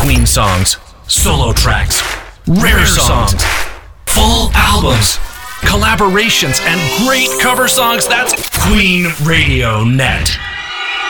Queen songs, solo tracks, rare songs, full albums, collaborations, and great cover songs. That's Queen Radio Net.